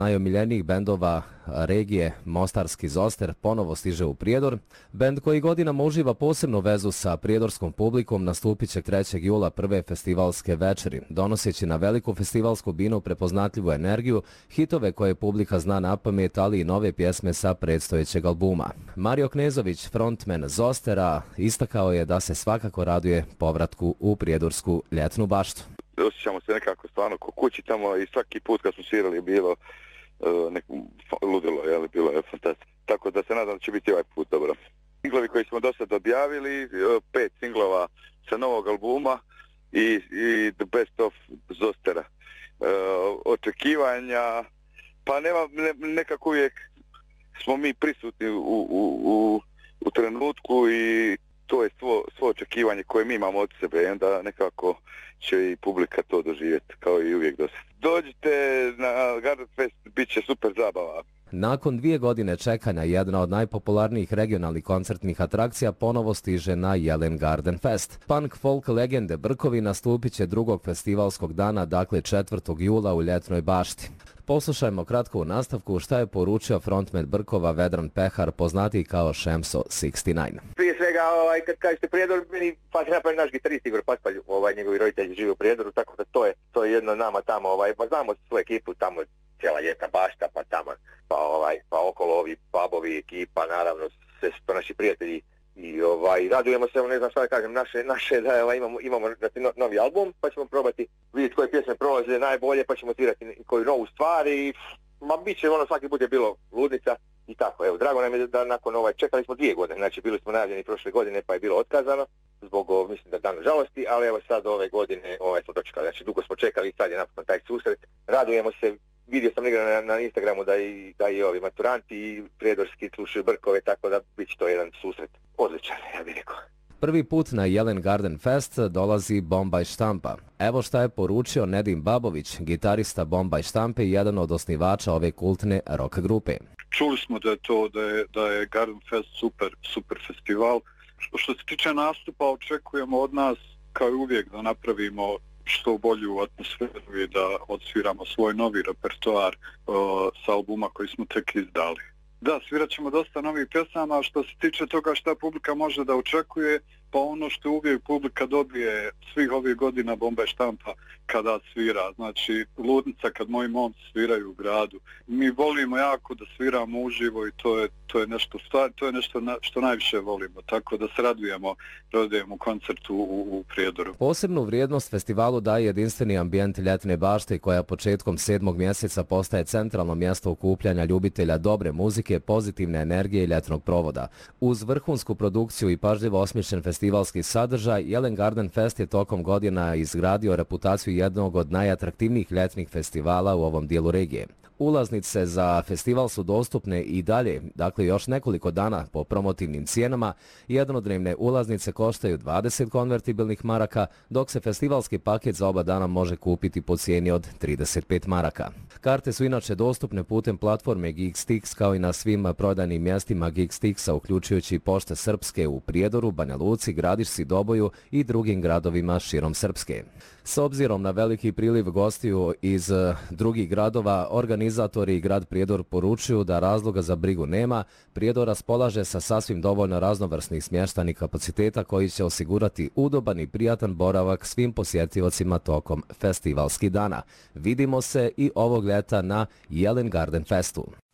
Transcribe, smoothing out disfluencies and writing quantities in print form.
najomiljenijih bendova regije Mostarski Zoster ponovo stiže u Prijedor. Bend koji godinama uživa posebnu vezu sa prijedorskom publikom nastupit će 3. jula prve festivalske večeri, donoseći na veliku festivalsku binu prepoznatljivu energiju, hitove koje publika zna napamet, ali i nove pjesme sa predstojećeg albuma. Mario Knezović, frontman Zostera, istakao je da se svakako raduje povratku u prijedorsku ljetnu baštu. Osjećamo se nekako stvarno ko kući tamo i svaki put kad smo svirali je bilo ludilo, bilo je fantastično. Tako da se nadam da će biti ovaj put dobro. Singlovi koji smo do sad objavili, 5 singlova sa novog albuma i The Best of Zostera. Očekivanja, pa nekako uvijek smo mi prisutni u trenutku i to je svo očekivanje koje mi imamo od sebe i onda nekako će i publika to doživjeti kao i uvijek do sad. Dođite na Garden Fest, bit će super zabava. Nakon 2 godine čekanja, jedna od najpopularnijih regionalnih koncertnih atrakcija ponovo stiže na Jelen Garden Fest. Punk folk legende Brkovi nastupit će 2. festivalskog dana, dakle 4. jula u Ljetnoj bašti. Poslušajmo kratko u nastavku šta je poručio frontman Brkova Vedran Pehar, poznatiji kao Šemso 69. Prije svega, kad kažete Prijedor, meni pa se napravi naš gitarist Igor Paspalj, njegovi roditelji žive u Prijedoru, tako da to je jedno nama tamo, pa znamo svoju ekipu tamo, cijela Ljetna bašta, pa tamo, pa okolo ovi pubovi, ekipa, naravno, sve su to naši prijatelji. I radujemo se, ne znam šta da kažem, naše da imamo novi album, pa ćemo probati vidjeti koje pjesme prolaze najbolje, pa ćemo svirati koju novu stvar i bit će svaki put je bilo ludnica i tako. Evo, drago nam je da nakon čekali smo 2 godine, znači bili smo najavljeni prošle godine pa je bilo otkazano zbog, mislim da dana žalosti, ali evo sad ove godine smo dočekali, znači dugo smo čekali i sad je napokon taj susret. Radujemo se. Vidio sam na Instagramu da i ovi maturanti i prijedorski slušaju Brkove, tako da bit će to jedan susret odličan, ja bih rekao. Prvi put na Jelen Garden Fest dolazi Bombaj Štampa. Evo šta je poručio Nedim Babović, gitarista Bombaj Štampe i jedan od osnivača ove kultne rock grupe. Čuli smo da je Garden Fest super festival. Što se tiče nastupa, očekujemo od nas kao i uvijek da napravimo što bolju atmosferu i da odsviramo svoj novi repertoar s albuma koji smo tek izdali. Da, svirat ćemo dosta novih pjesama, a što se tiče toga šta publika može da očekuje, pa ono što uvijek publika dobije svih ovih godina Bombaj Štampa kada svira, znači ludnica kad moji momci sviraju u gradu. Mi volimo jako da sviramo uživo i to je nešto što najviše volimo, tako da se radujemo koncertu u Prijedoru. Posebnu vrijednost festivalu daje jedinstveni ambijent Ljetne bašte koja početkom 7. mjeseca postaje centralno mjesto okupljanja ljubitelja dobre muzike, pozitivne energije i ljetnog provoda. Uz vrhunsku produkciju i pažljivo osmišljen festivalski sadržaj, Jelen Garden Fest je tokom godina izgradio reputaciju jednog od najatraktivnijih ljetnih festivala u ovom dijelu regije. Ulaznice za festival su dostupne i dalje, dakle još nekoliko dana po promotivnim cijenama. Jednodnevne ulaznice koštaju 20 konvertibilnih maraka, dok se festivalski paket za oba dana može kupiti po cijeni od 35 maraka. Karte su inače dostupne putem platforme Geekstix kao i na svim prodajnim mjestima Geekstixa, uključujući Pošte Srpske u Prijedoru, Banja Luci, Gradišci, Doboju i drugim gradovima širom Srpske. S obzirom na veliki priliv gostiju iz drugih gradova, organizatori i grad Prijedor poručuju da razloga za brigu nema. Prijedor raspolaže sa sasvim dovoljno raznovrsnih smještajnih kapaciteta koji će osigurati udoban i prijatan boravak svim posjetiocima tokom festivalskih dana. Vidimo se i ovog ljeta na Jelen Garden Festu.